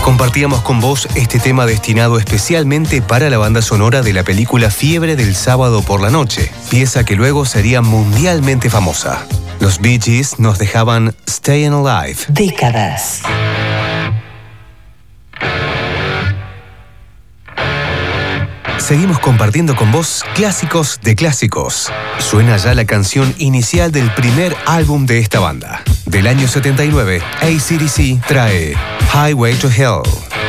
Compartíamos con vos este tema destinado especialmente para la banda sonora de la película Fiebre del sábado por la noche, pieza que luego sería mundialmente famosa. Los Bee Gees nos dejaban Stayin' Alive. Décadas. Seguimos compartiendo con vos clásicos de clásicos. Suena ya la canción inicial del primer álbum de esta banda. Del año 79, AC/DC trae Highway to Hell.